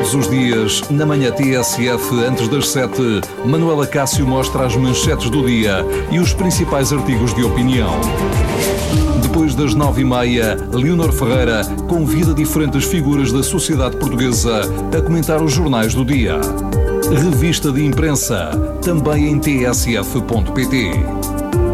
Todos os dias, na manhã TSF, antes das 7, Manuela Cássio mostra as manchetes do dia e os principais artigos de opinião. Depois das 9h30, Leonor Ferreira convida diferentes figuras da sociedade portuguesa a comentar os jornais do dia. Revista de imprensa, também em tsf.pt.